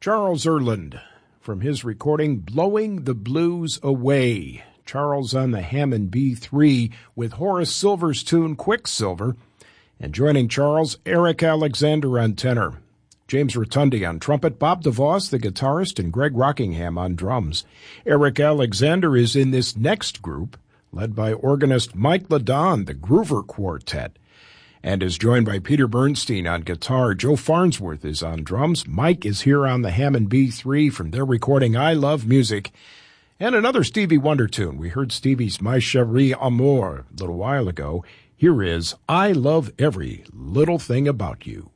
Charles Earland from his recording Blowing the Blues Away. Charles on the Hammond B3 with Horace Silver's tune Quicksilver. And joining Charles, Eric Alexander on tenor, James Rotundi on trumpet, Bob DeVos, the guitarist, and Greg Rockingham on drums. Eric Alexander is in this next group, led by organist Mike Ladon, the Groover Quartet, and is joined by Peter Bernstein on guitar. Joe Farnsworth is on drums. Mike is here on the Hammond B3 from their recording I Love Music. And another Stevie Wonder tune. We heard Stevie's My Chérie Amour a little while ago. Here is I Love Every Little Thing About You.